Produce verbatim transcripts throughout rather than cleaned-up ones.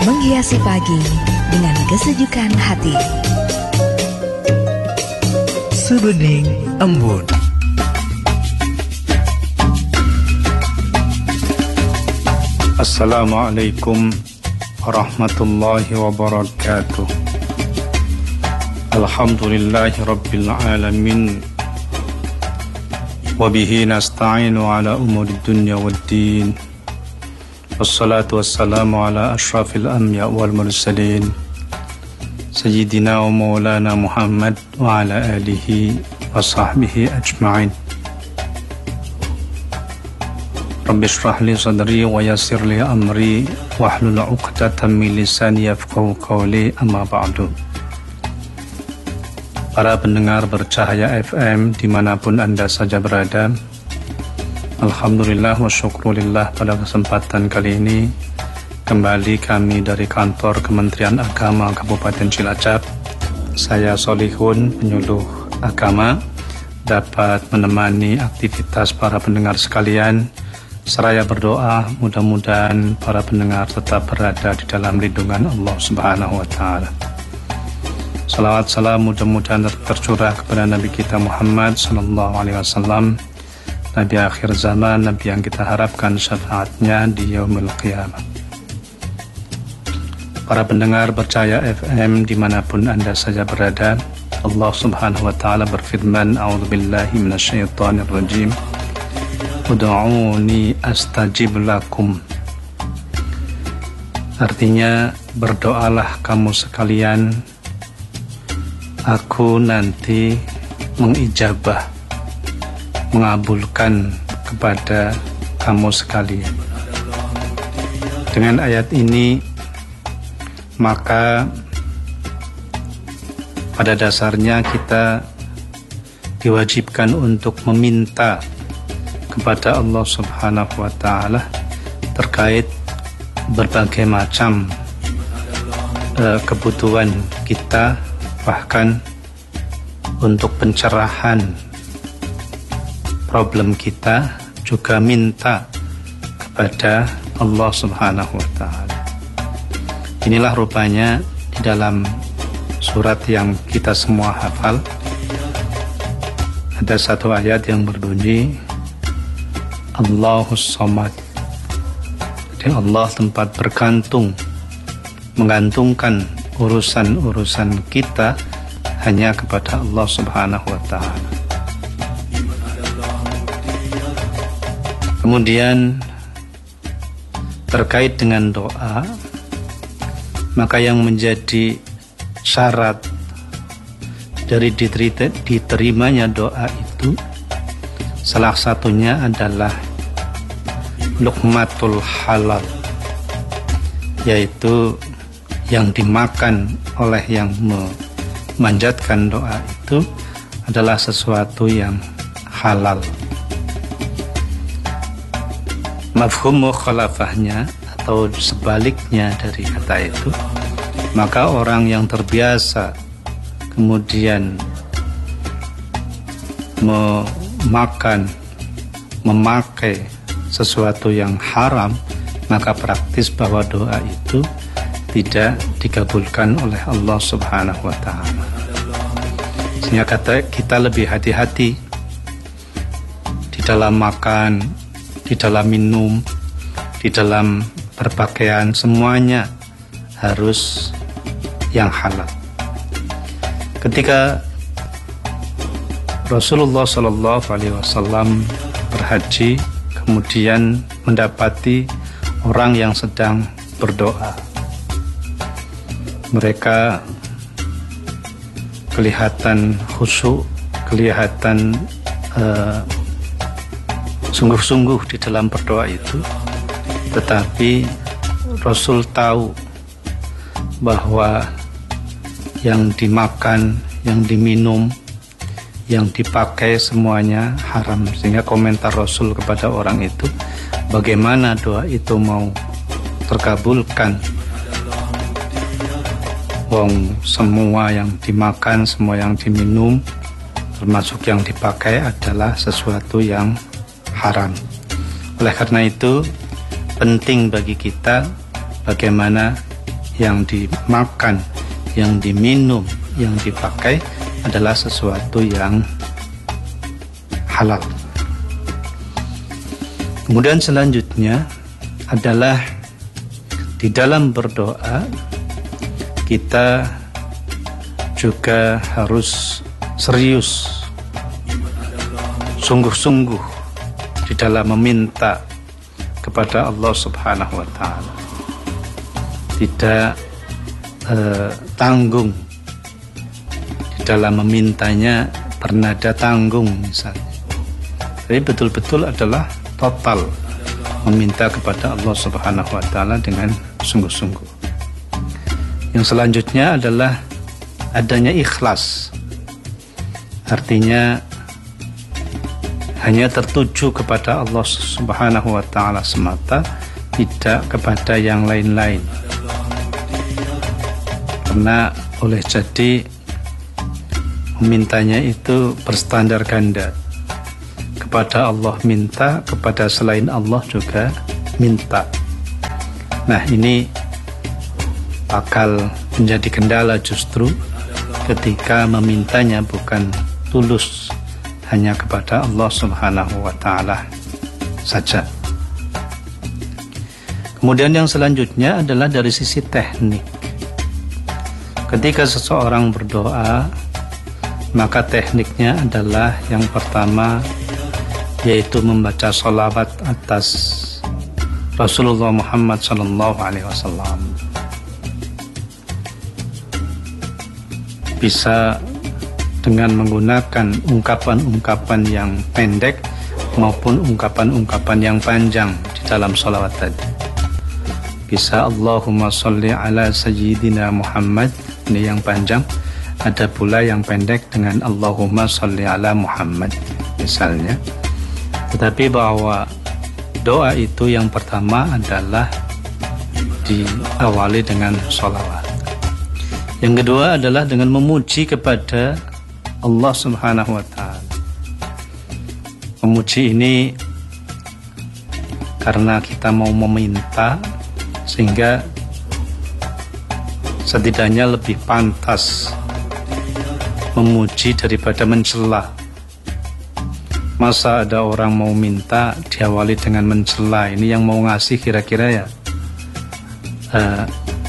Menghiasi pagi dengan kesejukan hati. Sebening Embun. Assalamualaikum warahmatullahi wabarakatuh. Alhamdulillahi rabbil alamin. Wabihi nasta'inu ala umuri dunya waddin. Wassalatu wassalamu ala ashrafil anbiya wal mursalin Sayyidina wa maulana Muhammad wa ala alihi wa sahbihi ajma'in. Rabbi shrah li sadri wa yassir li amri wahlul 'uqdatam min lisani yafqahu qawli, amma ba'du. Para pendengar Bercahaya F M dimanapun Anda saja berada, alhamdulillah wa syukrulillah, pada kesempatan kali ini kembali kami dari kantor Kementerian Agama Kabupaten Cilacap, saya Solihun, penyuluh agama, dapat menemani aktivitas para pendengar sekalian. Seraya berdoa, mudah-mudahan para pendengar tetap berada di dalam lindungan Allah Subhanahu wa Ta'ala. Salawat salam mudah-mudahan tercurah kepada Nabi kita Muhammad sallallahu alaihi wasallam, Nabi akhir zaman, Nabi yang kita harapkan syafaatnya di yaumil qiyamah. Para pendengar Bercahaya F M dimanapun Anda saja berada, Allah Subhanahu wa Ta'ala berfirman, a'udzubillahi minasyaitonir rajim, ud'uni astajib lakum. Artinya, berdoalah kamu sekalian, aku nanti mengijabah, mengabulkan kepada kamu sekalian. Dengan ayat ini, maka pada dasarnya kita diwajibkan untuk meminta kepada Allah Subhanahu wa Ta'ala terkait berbagai macam uh, kebutuhan kita, bahkan untuk pencerahan problem kita juga minta kepada Allah Subhanahu wa Ta'ala. Inilah rupanya di dalam surat yang kita semua hafal ada satu ayat yang berbunyi Allahus Samad. Jadi Allah tempat bergantung, menggantungkan urusan-urusan kita hanya kepada Allah Subhanahu wa Ta'ala. Kemudian terkait dengan doa, maka yang menjadi syarat dari diterimanya doa itu salah satunya adalah luqmatul halal, yaitu yang dimakan oleh yang memanjatkan doa itu adalah sesuatu yang halal. Mafhum mukhalafahnya atau sebaliknya dari kata itu, maka orang yang terbiasa kemudian memakan, memakai sesuatu yang haram, maka praktis bahwa doa itu tidak dikabulkan oleh Allah Subhanahu wa Ta'ala. Sehingga kata kita lebih hati-hati di dalam makan, di dalam minum, di dalam berpakaian, semuanya harus yang halal. Ketika Rasulullah Shallallahu Alaihi Wasallam berhaji, kemudian mendapati orang yang sedang berdoa. Mereka kelihatan khusyuk, kelihatan uh, sungguh-sungguh di dalam berdoa itu. Tetapi Rasul tahu bahwa yang dimakan, yang diminum, yang dipakai semuanya haram. Sehingga komentar Rasul kepada orang itu, bagaimana doa itu mau terkabulkan? Wong semua yang dimakan, semua yang diminum, termasuk yang dipakai adalah sesuatu yang haram. Oleh karena itu, penting bagi kita bagaimana yang dimakan, yang diminum, yang dipakai adalah sesuatu yang halal. Kemudian selanjutnya adalah di dalam berdoa kita juga harus serius, sungguh-sungguh di dalam meminta kepada Allah Subhanahu wa Ta'ala. Tidak eh, tanggung di dalam memintanya, bernada tanggung misalnya. Jadi betul-betul adalah total meminta kepada Allah Subhanahu wa Ta'ala dengan sungguh-sungguh. Yang selanjutnya adalah adanya ikhlas. Artinya hanya tertuju kepada Allah Subhanahu wa Ta'ala semata, tidak kepada yang lain-lain. Karena oleh jadi memintanya itu berstandar ganda. Kepada Allah minta, kepada selain Allah juga minta. Nah, ini bakal menjadi kendala justru ketika memintanya bukan tulus hanya kepada Allah Subhanahu wa Ta'ala saja. Kemudian yang selanjutnya adalah dari sisi teknik. Ketika seseorang berdoa, maka tekniknya adalah yang pertama yaitu membaca sholawat atas Rasulullah Muhammad sallallahu alaihi wasallam. Bisa dengan menggunakan ungkapan-ungkapan yang pendek maupun ungkapan-ungkapan yang panjang di dalam sholawat tadi. Bisa Allahumma sholli ala sayyidina Muhammad, ini yang panjang. Ada pula yang pendek dengan Allahumma sholli ala Muhammad misalnya. Tetapi bahwa doa itu yang pertama adalah diawali dengan sholawat. Yang kedua adalah dengan memuji kepada Allah Subhanahu wa Ta'ala. Memuji ini karena kita mau meminta, sehingga setidaknya lebih pantas memuji daripada mencela. Masa ada orang mau minta diawali dengan mencela? Ini yang mau ngasih kira-kira ya uh,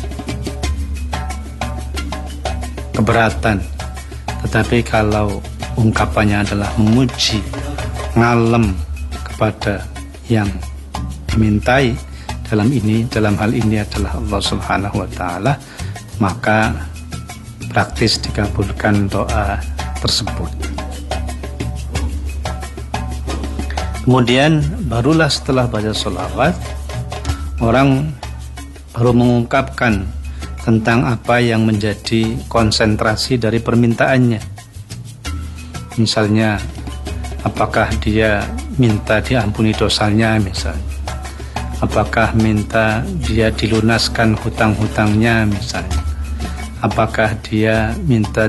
keberatan. Tetapi kalau ungkapannya adalah memuji, ngalem kepada yang dimintai, dalam ini dalam hal ini adalah Allah Subhanahu wa Ta'ala, maka praktis dikabulkan doa tersebut. Kemudian barulah setelah baca sholawat, orang baru mengungkapkan tentang apa yang menjadi konsentrasi dari permintaannya. Misalnya, apakah dia minta diampuni dosanya misalnya, apakah minta dia dilunaskan hutang-hutangnya misalnya, apakah dia minta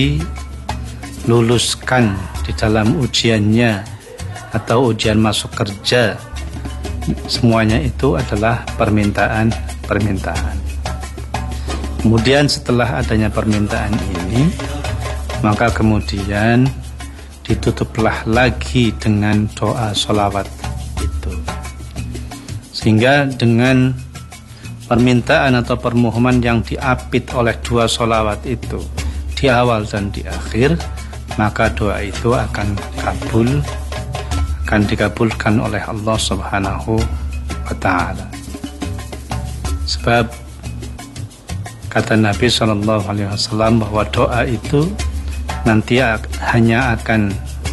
diluluskan di dalam ujiannya atau ujian masuk kerja. Semuanya itu adalah permintaan-permintaan. Kemudian setelah adanya permintaan ini, maka kemudian ditutuplah lagi dengan doa sholawat itu. Sehingga dengan permintaan atau permohonan yang diapit oleh dua sholawat itu di awal dan di akhir, maka doa itu akan kabul, akan dikabulkan oleh Allah Subhanahu wa Ta'ala. Sebab kata Nabi shallallahu alaihi wasallam bahwa doa itu nanti hanya akan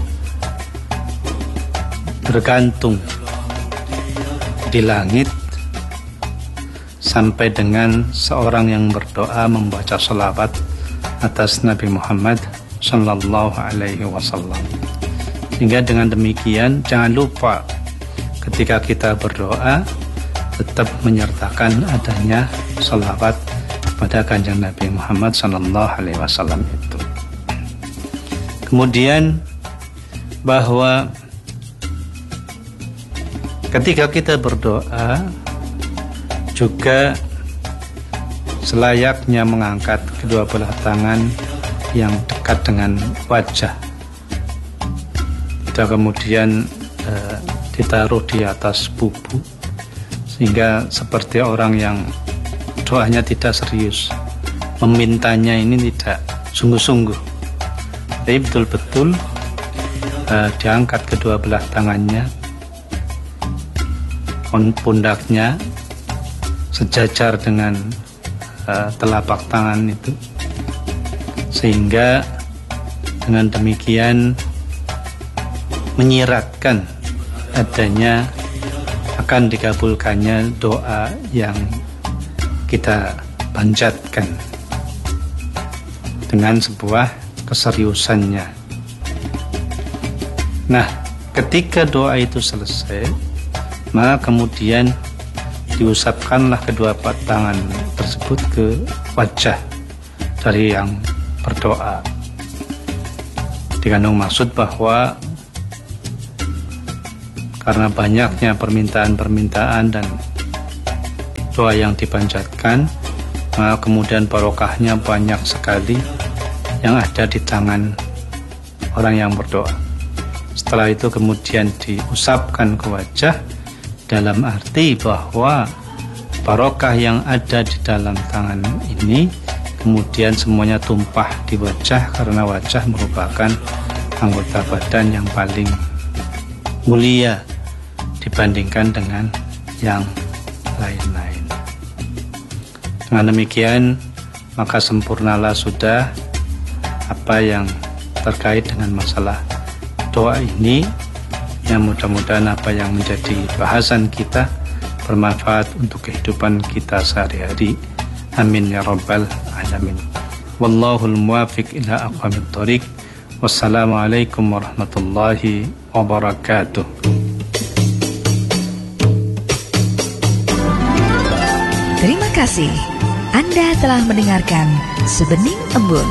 bergantung di langit sampai dengan seorang yang berdoa membaca sholawat atas Nabi Muhammad shallallahu alaihi wasallam. Sehingga dengan demikian jangan lupa ketika kita berdoa tetap menyertakan adanya sholawat pada kanjeng Nabi Muhammad shallallahu alaihi wasallam itu. Kemudian bahwa ketika kita berdoa juga selayaknya mengangkat kedua belah tangan yang dekat dengan wajah. Tidak kemudian eh, ditaruh di atas bubu, sehingga seperti orang yang doanya tidak serius, memintanya ini tidak sungguh-sungguh. Tapi betul-betul eh, diangkat kedua belah tangannya, pundaknya sejajar dengan uh, telapak tangan itu, sehingga dengan demikian menyiratkan adanya akan dikabulkannya doa yang kita panjatkan dengan sebuah keseriusannya. Nah, ketika doa itu selesai, maka kemudian diusapkanlah kedua tangan tersebut ke wajah dari yang berdoa, dikandung maksud bahwa karena banyaknya permintaan-permintaan dan doa yang dipanjatkan, maka kemudian barokahnya banyak sekali yang ada di tangan orang yang berdoa. Setelah itu kemudian diusapkan ke wajah, dalam arti bahwa barokah yang ada di dalam tangan ini kemudian semuanya tumpah di wajah, karena wajah merupakan anggota badan yang paling mulia dibandingkan dengan yang lain-lain. Dengan demikian, maka sempurnalah sudah apa yang terkait dengan masalah doa ini. Yang mudah-mudahan apa yang menjadi bahasan kita bermanfaat untuk kehidupan kita sehari-hari. Amin ya rabbal alamin. Wallahul muwafiq ila aqwamit thoriq. Wassalamualaikum warahmatullahi wabarakatuh. Terima kasih. Anda telah mendengarkan Sebening Embun.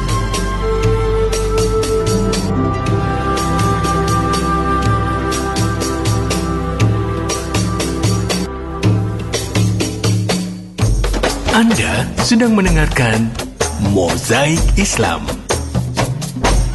Anda sedang mendengarkan Mozaik Islam.